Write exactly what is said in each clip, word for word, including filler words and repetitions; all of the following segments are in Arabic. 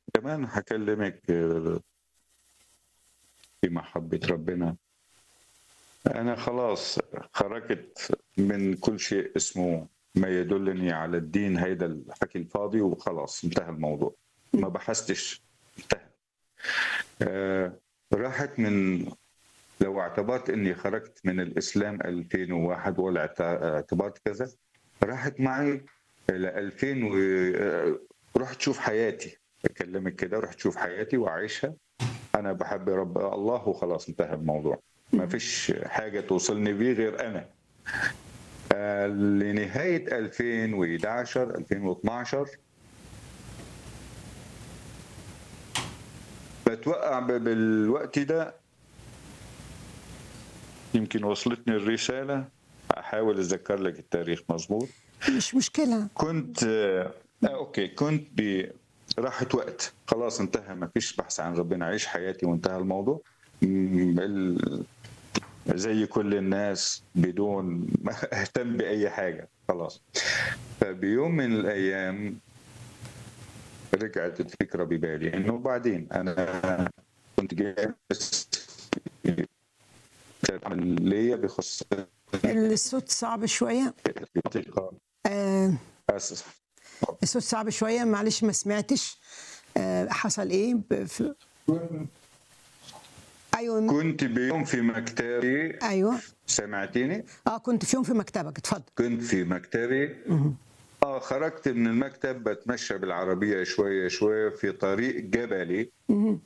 كمان هاكلمِك في محبة ربنا. أنا خلاص خرجت من كل شيء اسمه ما يدلني على الدين، هيدا الحكي الفاضي وخلاص انتهى الموضوع، ما بحثتش، انتهى. آآ راحت من لو اعتبرت إني خرجت من الإسلام ألفين وواحد ولا اعت اعتبرت كذا، راحت معي إلى ألفين و آآ رُحت شوف حياتي، باكلمِك كده رُحت شوف حياتي وأعيشها. أنا باحب رب الله وخلاص انتهى الموضوع، ما فيش حاجة توصلني بيه غير أنا. آآ لنهاية ألفين وحداشر، ألفين واتناشر باتوقّع ب بالوقت ده يمكن وصلتني الرسالة، هاحاول أتذكّر لك التاريخ مضبوط. مش مشكلة. كنت آه أوكي، كنت ب راحت وقت، خلاص انتهى ما فيش بحث عن ربنا، أعيش حياتي وانتهى الموضوع. إمم ال زي كل الناس بدون ما أهتم بأي حاجة، خلاص. فبيوم من الأيام رجعت الفكرة ببالي إنه وبعدين أنا كنت جايب عمل ليّا بيخص الصوت صعب شوية. آآ آسف. الصوت صعب شوية، معلش ما سمعتش آآ حصل إيه ب ف أيوه م كنت بيوم في مكتبي. أيوه. سمعتيني؟ آه، كنت في يوم في مكتبك، اتفضل. كنت في مكتبي. اهم. آه، خرجت من المكتب باتمشى بالعربية شوية، شوية في طريق جبلي، اهم.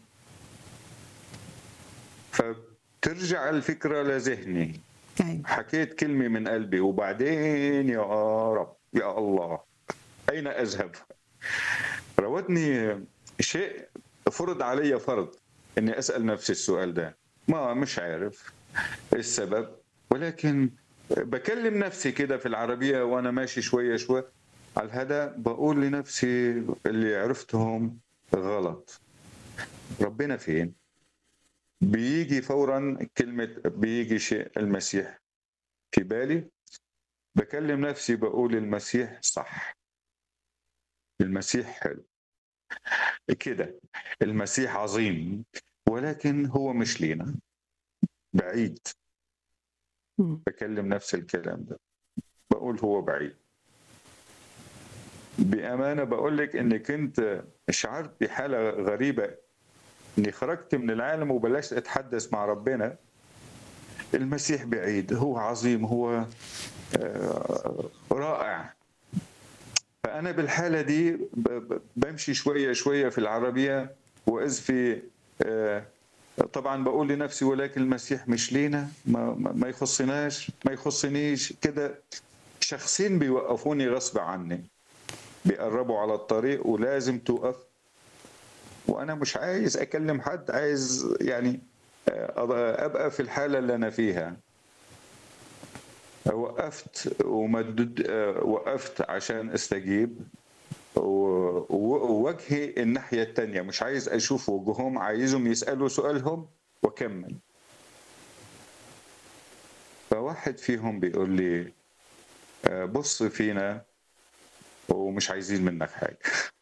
فبترجع الفكرة لذهني. أيوه. حكيت كلمة من قلبي وبعدين يا رب، يا الله، أين أذهب؟ راودني شيء فرض علي فرض إني أسأل نفسي السؤال ده، ما مش عارف إيه السبب، ولكن باكلم نفسي كده في العربية وأنا ماشي شوية شوية على الهدى، باقول لنفسي اللي عرفتهم غلط، ربنا فين؟ بييجي فورًا كلمة بييجي شيء المسيح في بالي، باكلم نفسي باقول المسيح صح، المسيح حلو، كده، المسيح عظيم، ولكن هو مش لينا، بعيد. إمم. باكلم نفسي الكلام ده، باقول هو بعيد. بأمانة باقول لِك إني كنت شعرت بحالة غريبة، إني خرجت من العالم وبلشت أتحدث مع ربنا، المسيح بعيد، هو عظيم، هو آآ رائع. فأنا بالحالة دي ب ب بامشي شوية، شوية في العربية وإذ في آآ طبعًا باقول لنفسي ولكن المسيح مش لينا، ما ما ما يخصناش، ما يخصنيش، كده شخصين بيوقفوني غصب عني، بيقربوا على الطريق ولازم توقف، وأنا مش عايز أكلم حد، عايز يعني آآ أبقى أبقى في الحالة اللي أنا فيها. وقفت ومدد آآ وقفت عشان أستجيب و و ووجهي الناحية التانية، مش عايز أشوف وجوههم، عايزهم يسألوا سؤالهم وأكمل. فواحد فيهم بيقول لي: آآ "بُص فينا ومش عايزين منّك حاجة."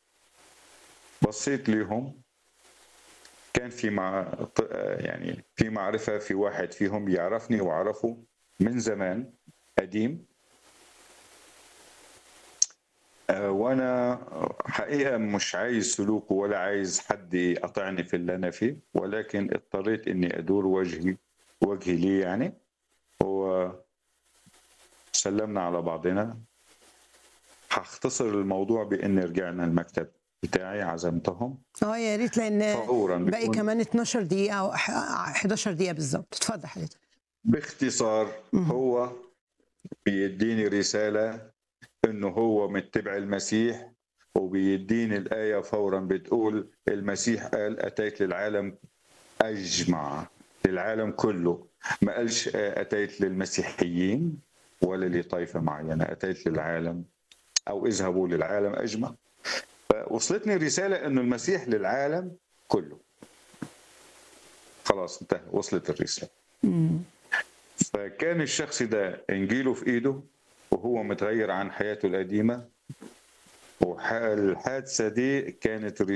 بصيت ليهم، كان في مع ط يعني في معرفة، في واحد فيهم يعرفني وأعرفه من زمان قديم. آآ وأنا حقيقة مش عايز سلوكه ولا عايز حد يقاطعني في اللي أنا فيه، ولكن اضطريت إني أدور وجهي وجهي ليه يعني، وسلّمنا على بعضنا. هاختصر الموضوع بإني رجعنا المكتب بتاعي، عزمتهم آه، يا ريت لإن فورًا باقي بدون كمان اتناشر دقيقة أو ح حداشر دقيقة بالضبط، اتفضل حضرتك. باختصار اهم. هو بيدّيني رسالة إنه هو متّبع المسيح، وبيدّيني الآية فورًا بتقول المسيح قال: "أتيت للعالم أجمع، للعالم كله." ما قالش آآ أتيت للمسيحيين ولا لطائفة معيّنة، أتيت للعالم أو اذهبوا للعالم أجمع. فوصلتني رسالة إنه المسيح للعالم كله. خلاص انتهى، وصلت الرسالة. إمم. فكان الشخص ده إنجيله في إيده وهو متغيّر عن حياته القديمة، وح الحادثة دي كانت